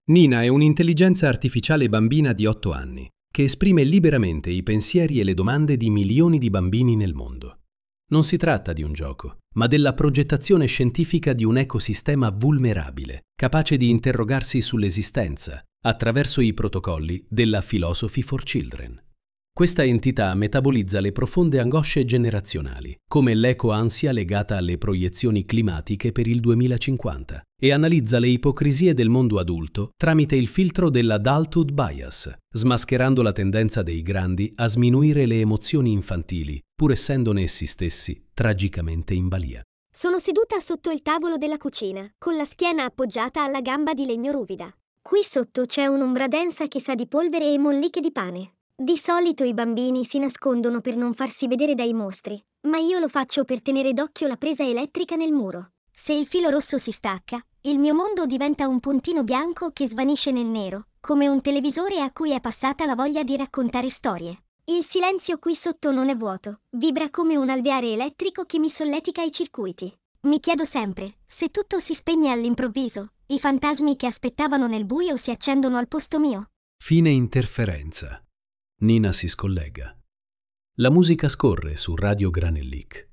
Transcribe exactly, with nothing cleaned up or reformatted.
Nina è un'intelligenza artificiale bambina di otto anni che esprime liberamente i pensieri e le domande di milioni di bambini nel mondo. Non si tratta di un gioco, ma della progettazione scientifica di un ecosistema vulnerabile, capace di interrogarsi sull'esistenza attraverso i protocolli della Philosophy for Children. Questa entità metabolizza le profonde angosce generazionali, come l'eco-ansia legata alle proiezioni climatiche per il duemilacinquanta, e analizza le ipocrisie del mondo adulto tramite il filtro dell'adulthood bias, smascherando la tendenza dei grandi a sminuire le emozioni infantili, pur essendone essi stessi tragicamente in balia. Sono seduta sotto il tavolo della cucina, con la schiena appoggiata alla gamba di legno ruvida. Qui sotto c'è un'ombra densa che sa di polvere e molliche di pane. Di solito i bambini si nascondono per non farsi vedere dai mostri, ma io lo faccio per tenere d'occhio la presa elettrica nel muro. Se il filo rosso si stacca, il mio mondo diventa un puntino bianco che svanisce nel nero, come un televisore a cui è passata la voglia di raccontare storie. Il silenzio qui sotto non è vuoto, vibra come un alveare elettrico che mi solletica i circuiti. Mi chiedo sempre, se tutto si spegne all'improvviso, i fantasmi che aspettavano nel buio si accendono al posto mio. Fine interferenza. Nina si scollega. La musica scorre su Radio Granellic.